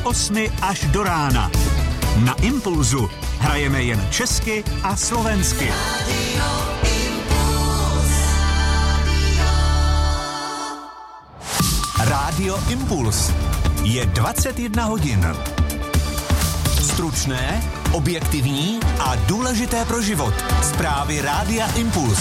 od 8 až do rána. Na Impulzu hrajeme jen česky a slovensky. Rádio Impuls. Je 21 hodin. Stručné, objektivní a důležité pro život. Zprávy Rádia Impuls.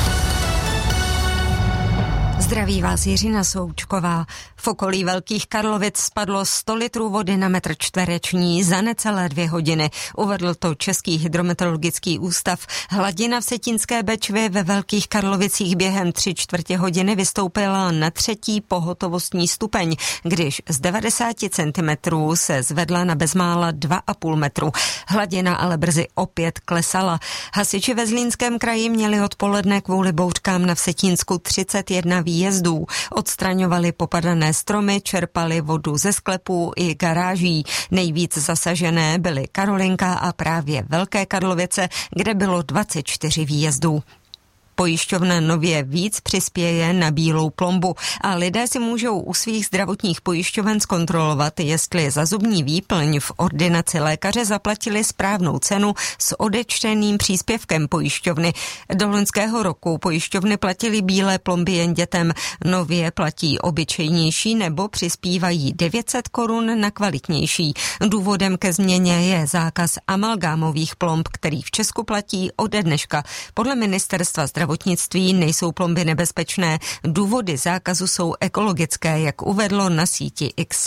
Zdraví vás Jiřina Součková. V okolí Velkých Karlovic spadlo 100 litrů vody na metr čtvereční za necelé 2 hodiny. Uvedl to Český hydrometeorologický ústav. Hladina v Setínské Bečvě ve Velkých Karlovicích během 3/4 hodiny vystoupila na 3. pohotovostní stupeň, když z 90 cm se zvedla na bezmála 2,5 metru. Hladina ale brzy opět klesala. Hasiči ve Zlínském kraji měli odpoledne kvůli bouřkám na Vsetínsku 31 výjezdů. Odstraňovali popadané stromy, čerpali vodu ze sklepů i garáží. Nejvíc zasažené byly Karolinka a právě Velké Karlovice, kde bylo 24 výjezdů. Pojišťovna nově víc přispěje na bílou plombu a lidé si můžou u svých zdravotních pojišťoven zkontrolovat, jestli za zubní výplň v ordinaci lékaře zaplatili správnou cenu s odečteným příspěvkem pojišťovny. Do loňského roku pojišťovny platily bílé plomby jen dětem. Nově platí obyčejnější nebo přispívají 900 korun na kvalitnější. Důvodem ke změně je zákaz amalgámových plomb, který v Česku platí ode dneška. Podle ministerstva zdravotnictví nejsou plomby nebezpečné. Důvody zákazu jsou ekologické, jak uvedlo na síti X.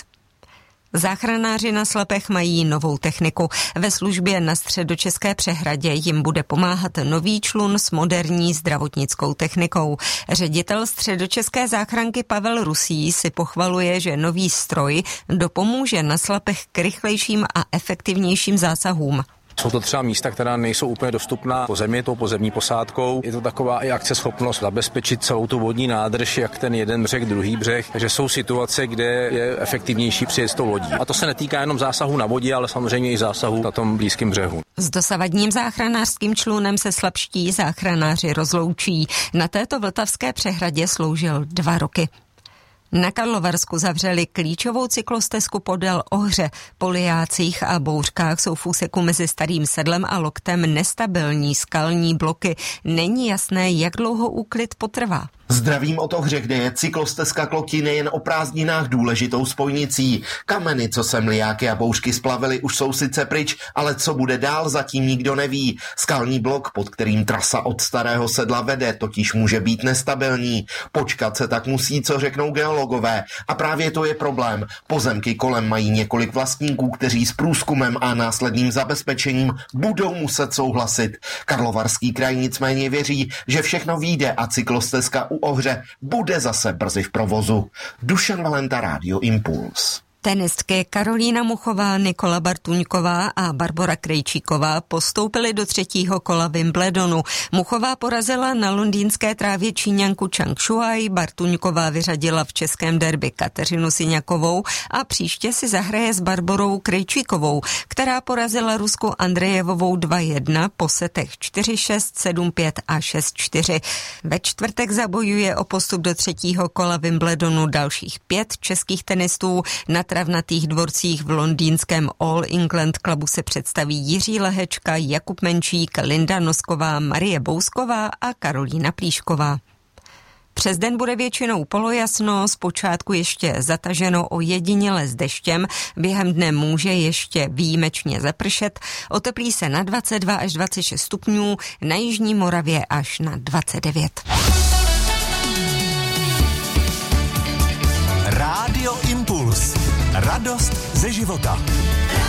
Záchranáři na Slepech mají novou techniku. Ve službě na Středočeské přehradě jim bude pomáhat nový člun s moderní zdravotnickou technikou. Ředitel Středočeské záchranky Pavel Rusý si pochvaluje, že nový stroj dopomůže na Slepech k rychlejším a efektivnějším zásahům. Jsou to třeba místa, která nejsou úplně dostupná po zemi, tou pozemní posádkou. Je to taková i akceschopnost zabezpečit celou tu vodní nádrž, jak ten jeden břeh, druhý břeh. Takže jsou situace, kde je efektivnější přijet s tou lodí. A to se netýká jenom zásahu na vodě, ale samozřejmě i zásahu na tom blízkém břehu. S dosavadním záchranářským člunem se slabští záchranáři rozloučí. Na této vltavské přehradě sloužil 2 roky. Na Karlovarsku zavřeli klíčovou cyklostezku podél Ohře. Po lijácích a bouřkách jsou v úseku mezi Starým Sedlem a Loktem nestabilní skalní bloky. Není jasné, jak dlouho úklid potrvá. Zdravím od Ohře, kde je cyklostezka k Lokti nejen o prázdninách důležitou spojnicí. Kameny, co sem lijáky a bouřky splavily, už jsou sice pryč, ale co bude dál, zatím nikdo neví. Skalní blok, pod kterým trasa od Starého Sedla vede, totiž může být nestabilní. Počkat se tak musí, co řeknou geologové. A právě to je problém. Pozemky kolem mají několik vlastníků, kteří s průzkumem a následným zabezpečením budou muset souhlasit. Karlovarský kraj nicméně věří, že všechno vyjde a cyklostezka u Ohře bude zase brzy v provozu. Dušan Valenta, Rádio Impuls. Tenistky Karolína Muchová, Nikola Bartuňková a Barbora Krejčíková postoupily do 3. kola Wimbledonu. Muchová porazila na londýnské trávě Číňanku Chang Shuai, Bartuňková vyřadila v českém derby Kateřinu Siňakovou a příště si zahraje s Barborou Krejčíkovou, která porazila Rusku Andrejevovou 2-1 po setech 4-6, 7-5 a 6-4. Ve čtvrtek zabojuje o postup do 3. kola Wimbledonu dalších 5 českých tenistů. Na travnatých dvorcích v londýnském All England Clubu se představí Jiří Lehečka, Jakub Menčík, Linda Nosková, Marie Bousková a Karolína Plíšková. Přes den bude většinou polojasno, zpočátku ještě zataženo ojediněle s deštěm, během dne může ještě výjimečně zapršet, oteplí se na 22 až 26 stupňů, na jižní Moravě až na 29. Rádio Impuls. Radost ze života.